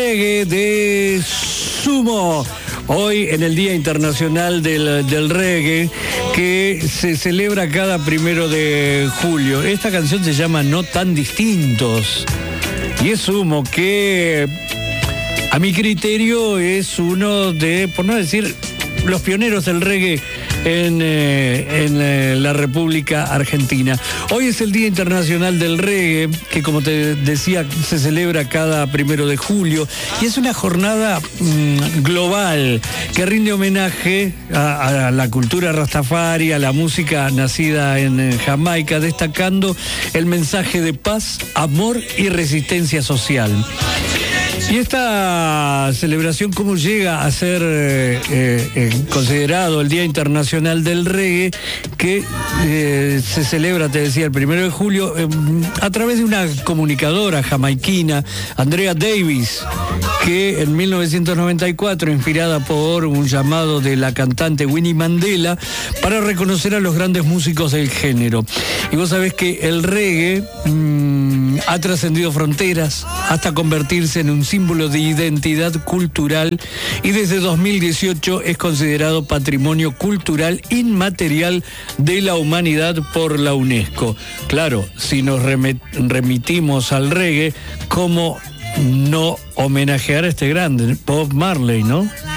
Reggae de Sumo. Hoy en el Día Internacional del Reggae, que se celebra cada 1 de julio. Esta canción se llama No Tan Distintos. Y es Sumo, que a mi criterio es uno de, por no decir, los pioneros del reggae en la República Argentina. Hoy es el Día Internacional del Reggae, que como te decía, se celebra cada 1 de julio, y es una jornada global que rinde homenaje a la cultura rastafari, a la música nacida en Jamaica, destacando el mensaje de paz, amor y resistencia social. Y esta celebración, ¿cómo llega a ser considerado el Día Internacional del Reggae, que se celebra, te decía, el 1 de julio, a través de una comunicadora jamaiquina, Andrea Davis, que en 1994, inspirada por un llamado de la cantante Winnie Mandela, para reconocer a los grandes músicos del género. Y vos sabés que el reggae ha trascendido fronteras hasta convertirse en un símbolo de identidad cultural, y desde 2018 es considerado Patrimonio Cultural Inmaterial de la Humanidad por la UNESCO. Claro, si nos remitimos al reggae, ¿cómo no homenajear a este grande, Bob Marley, no?